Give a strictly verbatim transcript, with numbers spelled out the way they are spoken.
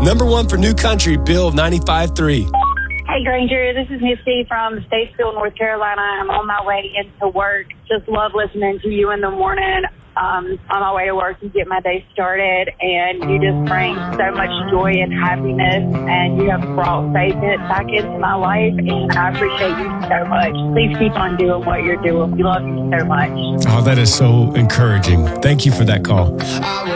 Number one for New Country, Bill ninety-five point three. Hey, Granger, this is Misty from Statesville, North Carolina. I'm on my way into work. Just love listening to you in the morning um, on my way to work and get my day started. And you just bring so much joy and happiness, and you have brought faith back into my life, and I appreciate you so much. Please keep on doing what you're doing. We love you so much. Oh, that is so encouraging. Thank you for that call.